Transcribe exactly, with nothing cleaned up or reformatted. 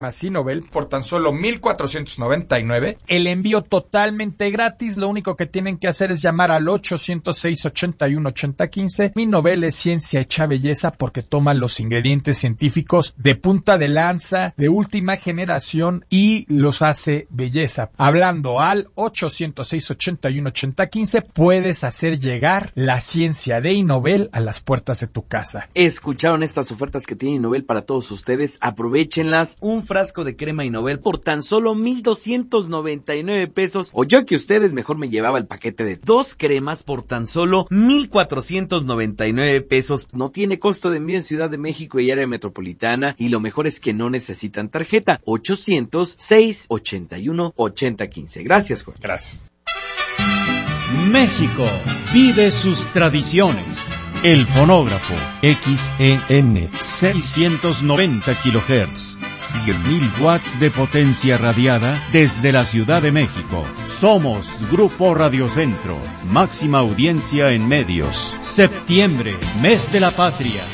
Sinovel por tan solo mil cuatrocientos noventa y nueve. El envío totalmente gratis, lo único que tienen que hacer es llamar al ocho cero seis, ochenta y uno, ochenta quince. Minovel es ciencia hecha belleza porque toma los ingredientes científicos de punta de lanza, de última generación y los hace belleza. Hablando al ocho cero seis, ochenta y uno, ochenta quince, puedes hacer llegar la ciencia de Inovel a las puertas de tu casa. ¿Escucharon estas ofertas que tiene Inovel para todos ustedes? Aprovéchenlas. Un frasco de crema Inovel por tan solo mil doscientos noventa y nueve pesos. O yo que ustedes, mejor me llevaba el paquete de dos cremas por tan solo mil cuatrocientos noventa y nueve pesos. No tiene costo de envío en Ciudad de México y área metropolitana. Y lo mejor es que no necesitan tarjeta. ochocientos seis, ochenta y uno, ochenta quince. Gracias, Juan. Gracias. México vive sus tradiciones. El fonógrafo X E N seiscientos noventa kilohertz, cien mil watts de potencia radiada desde la Ciudad de México. Somos Grupo Radiocentro, máxima audiencia en medios. Septiembre, mes de la patria.